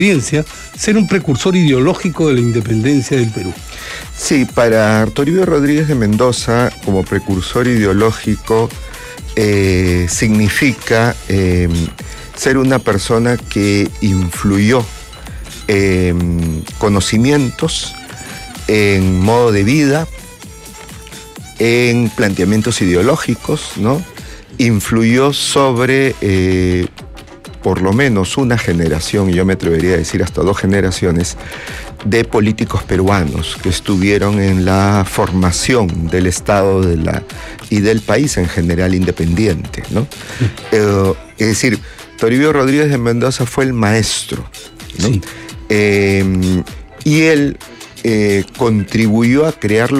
ser un precursor ideológico de la independencia del Perú. Sí, para Toribio Rodríguez de Mendoza, como precursor ideológico, significa ser una persona que influyó conocimientos, en modo de vida, en planteamientos ideológicos, ¿no? Influyó sobre por lo menos una generación, y yo me atrevería a decir hasta 2 generaciones, de políticos peruanos que estuvieron en la formación del Estado y del país en general independiente, ¿no? Es decir, Toribio Rodríguez de Mendoza fue el maestro, ¿no? Sí. Y él contribuyó a crear